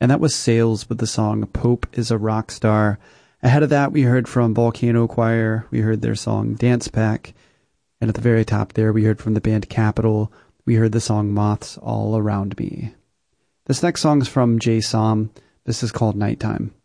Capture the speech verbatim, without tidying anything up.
And that was Sales with the song Pope is a Rock Star. Ahead of that, we heard from Volcano Choir. We heard their song Dance Pack. And at the very top there, we heard from the band Capital. We heard the song Moths All Around Me. This next song is from Jay Som. This is called Nighttime.